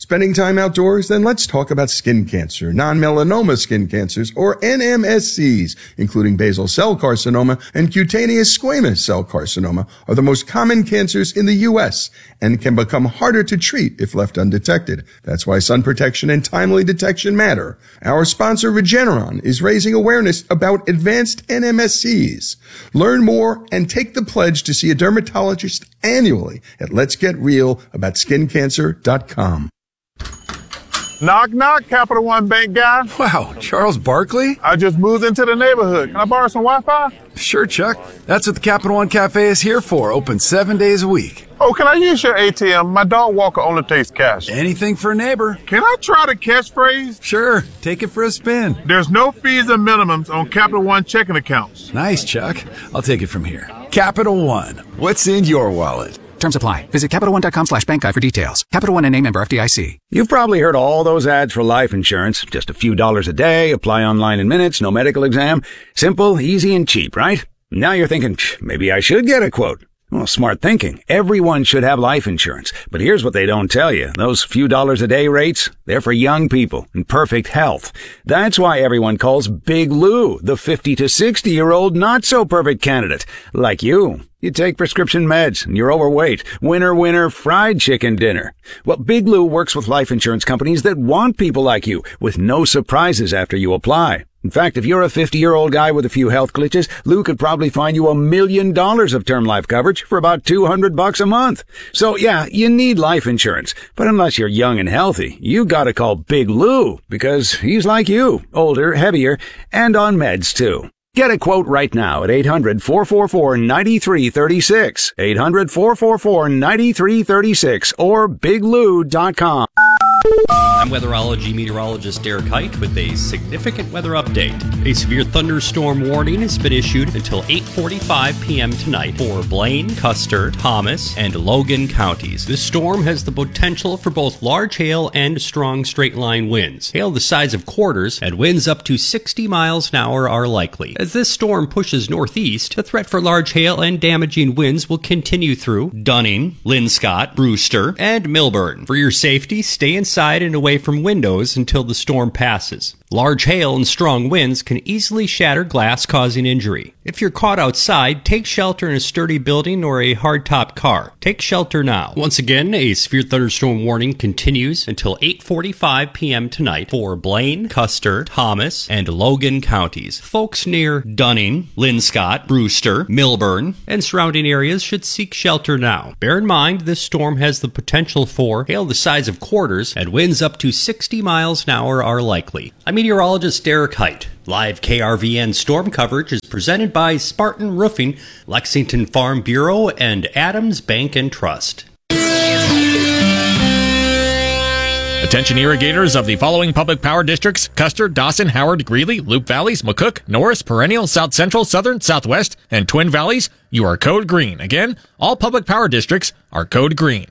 Spending time outdoors? Then let's talk about skin cancer. Non-melanoma skin cancers, or NMSCs, including basal cell carcinoma and cutaneous squamous cell carcinoma, are the most common cancers in the U.S. and can become harder to treat if left undetected. That's why sun protection and timely detection matter. Our sponsor, Regeneron, is raising awareness about advanced NMSCs. Learn more and take the pledge to see a dermatologist annually at letsgetrealaboutSkinCancer.com. Knock, knock, Capital One Bank guy. Wow, Charles Barkley? I just moved into the neighborhood. Can I borrow some Wi-Fi? Sure, Chuck. That's what the Capital One Cafe is here for, open 7 days a week. Oh, can I use your ATM? My dog walker only takes cash. Anything for a neighbor. Can I try the catchphrase? Sure, take it for a spin. There's no fees and minimums on Capital One checking accounts. Nice, Chuck. I'll take it from here. Capital One. What's in your wallet? Terms apply. Visit CapitalOne.com/bankguide for details. Capital One NA, member FDIC. You've probably heard all those ads for life insurance. Just a few dollars a day, apply online in minutes, no medical exam. Simple, easy, and cheap, right? Now you're thinking, maybe I should get a quote. Well, smart thinking. Everyone should have life insurance. But here's what they don't tell you. Those few dollars a day rates, they're for young people in perfect health. That's why everyone calls Big Lou the 50 to 60-year-old not-so-perfect candidate. Like you. You take prescription meds, and you're overweight. Winner, winner, fried chicken dinner. Well, Big Lou works with life insurance companies that want people like you, with no surprises after you apply. In fact, if you're a 50-year-old guy with a few health glitches, Lou could probably find you $1 million of term life coverage for about $200 a month. So yeah, you need life insurance. But unless you're young and healthy, you gotta call Big Lou, because he's like you, older, heavier, and on meds too. Get a quote right now at 800-444-9336, 800-444-9336, or biglou.com. I'm weatherology meteorologist Derek Height with a significant weather update. A severe thunderstorm warning has been issued until 8:45 p.m. tonight for Blaine, Custer, Thomas, and Logan counties. This storm has the potential for both large hail and strong straight-line winds. Hail the size of quarters and winds up to 60 miles an hour are likely. As this storm pushes northeast, the threat for large hail and damaging winds will continue through Dunning, Linscott, Brewster, and Milburn. For your safety, stay inside and away from windows until the storm passes. Large hail and strong winds can easily shatter glass, causing injury. If you're caught outside, take shelter in a sturdy building or a hardtop car. Take shelter now. Once again, a severe thunderstorm warning continues until 8:45 p.m. tonight for Blaine, Custer, Thomas, and Logan counties. Folks near Dunning, Linscott, Brewster, Milburn, and surrounding areas should seek shelter now. Bear in mind, this storm has the potential for hail the size of quarters, and winds up to 60 miles an hour are likely. I'm meteorologist Derek Height. Live KRVN storm coverage is presented by Spartan Roofing, Lexington Farm Bureau, and Adams Bank and Trust. Attention irrigators of the following public power districts: Custer, Dawson, Howard, Greeley, Loup Valleys, McCook, Norris, Perennial, South Central, Southern, Southwest, and Twin Valleys. You are code green. Again, all public power districts are code green.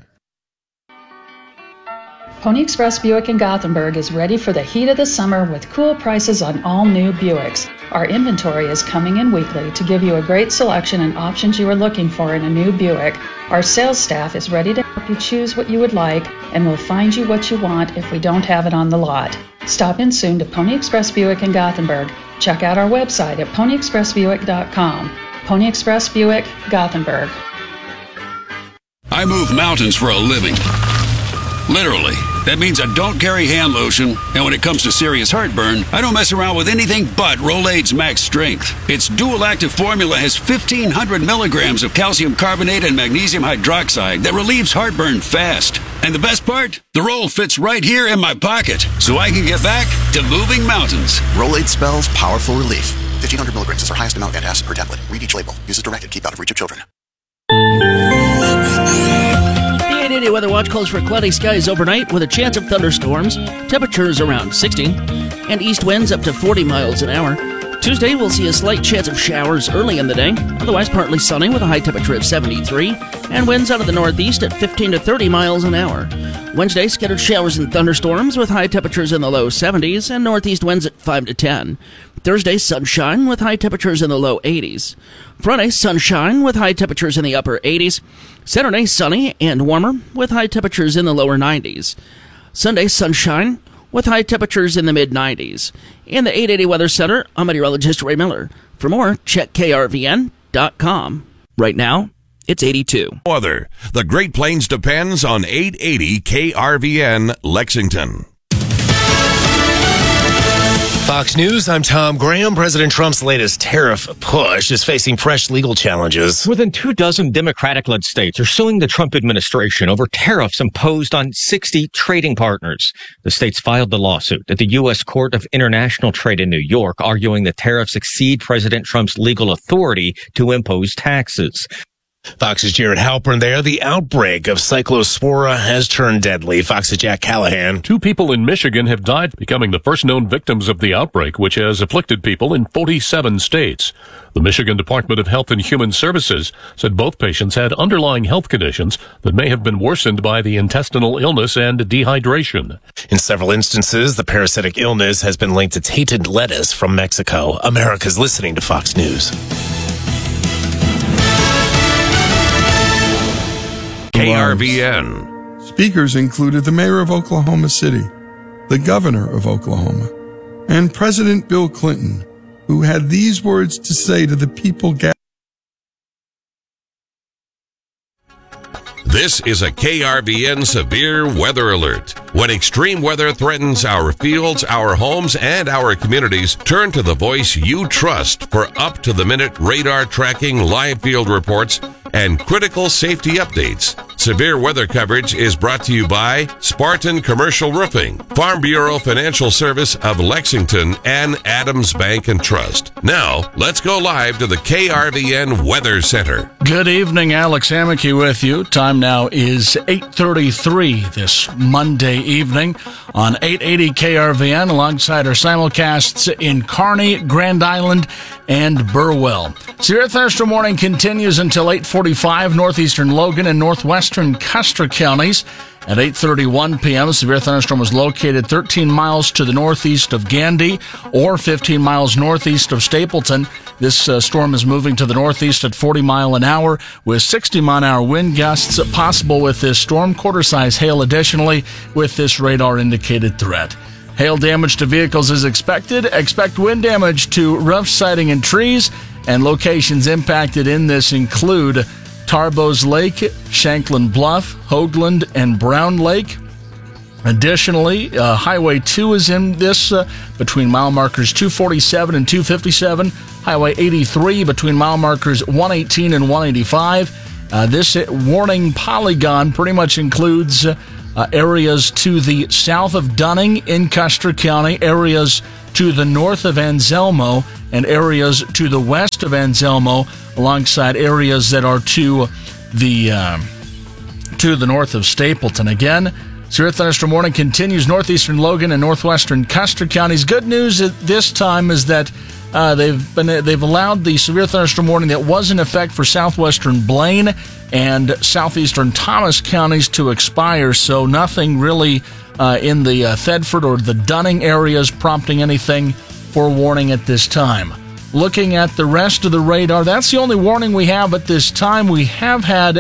Pony Express Buick in Gothenburg is ready for the heat of the summer with cool prices on all new Buicks. Our inventory is coming in weekly to give you a great selection and options you are looking for in a new Buick. Our sales staff is ready to help you choose what you would like and will find you what you want if we don't have it on the lot. Stop in soon to Pony Express Buick in Gothenburg. Check out our website at ponyexpressbuick.com. Pony Express Buick, Gothenburg. I move mountains for a living. Literally. That means I don't carry hand lotion, and when it comes to serious heartburn, I don't mess around with anything but Rolaids Max Strength. Its dual-active formula has 1,500 milligrams of calcium carbonate and magnesium hydroxide that relieves heartburn fast. And the best part? The roll fits right here in my pocket, so I can get back to moving mountains. Rolaids spells powerful relief. 1,500 milligrams is our highest amount of antacid per tablet. Read each label. Use as directed. Keep out of reach of children. The 880 Weather Watch calls for cloudy skies overnight with a chance of thunderstorms, temperatures around 60, and east winds up to 40 miles an hour. Tuesday, we'll see a slight chance of showers early in the day, otherwise partly sunny with a high temperature of 73, and winds out of the northeast at 15 to 30 miles an hour. Wednesday, scattered showers and thunderstorms with high temperatures in the low 70s and northeast winds at 5 to 10. Thursday, sunshine with high temperatures in the low 80s. Friday, sunshine with high temperatures in the upper 80s. Saturday, sunny and warmer with high temperatures in the lower 90s. Sunday, sunshine with high temperatures in the mid-90s. In the 880 Weather Center, I'm meteorologist Ray Miller. For more, check krvn.com. Right now, it's 82. Weather. The Great Plains depends on 880 KRVN Lexington. Fox News, I'm Tom Graham. President Trump's latest tariff push is facing fresh legal challenges. More than 24 Democratic-led states are suing the Trump administration over tariffs imposed on 60 trading partners. The states filed the lawsuit at the U.S. Court of International Trade in New York, arguing the tariffs exceed President Trump's legal authority to impose taxes. Fox's Jared Halpern there. The outbreak of Cyclospora has turned deadly. Fox's Jack Callahan. 2 people in Michigan have died, becoming the first known victims of the outbreak, which has afflicted people in 47 states. The Michigan Department of Health and Human Services said both patients had underlying health conditions that may have been worsened by the intestinal illness and dehydration. In several instances, the parasitic illness has been linked to tainted lettuce from Mexico. America's listening to Fox News. KRVN. Speakers included the mayor of Oklahoma City, the governor of Oklahoma, and President Bill Clinton, who had these words to say to the people gathered. This is a KRVN severe weather alert. When extreme weather threatens our fields, our homes, and our communities, turn to the voice you trust for up-to-the-minute radar tracking, live field reports, and critical safety updates. Severe weather coverage is brought to you by Spartan Commercial Roofing, Farm Bureau Financial Service of Lexington, and Adams Bank and Trust. Now, let's go live to the KRVN Weather Center. Good evening, Alex Hammocky with you. Time now is 8:33 this Monday evening on 880 KRVN alongside our simulcasts in Kearney, Grand Island, and Burwell. Severe thunderstorm warning continues until 8:45 northeastern Logan and northwestern Custer counties. At 8:31 p.m., a severe thunderstorm was located 13 miles to the northeast of Gandy or 15 miles northeast of Stapleton. This storm is moving to the northeast at 40 mile an hour with 60 mile an hour wind gusts possible with this storm. Quarter-size hail additionally with this radar-indicated threat. Hail damage to vehicles is expected. Expect wind damage to rough siding and trees, and locations impacted in this include Tarbos Lake, Shanklin Bluff, Hoagland, and Brown Lake. Additionally, Highway 2 is in this between mile markers 247 and 257. Highway 83 between mile markers 118 and 185. This warning polygon pretty much includes areas to the south of Dunning in Custer County, areas to the north of Anselmo, and areas to the west of Anselmo, alongside areas that are to the north of Stapleton. Again, severe thunderstorm warning continues northeastern Logan and northwestern Custer counties. Good news at this time is that they've allowed the severe thunderstorm warning that was in effect for southwestern Blaine and southeastern Thomas counties to expire, so nothing really in the Thedford or the Dunning areas prompting anything for warning at this time. Looking at the rest of the radar, that's the only warning we have at this time. We have had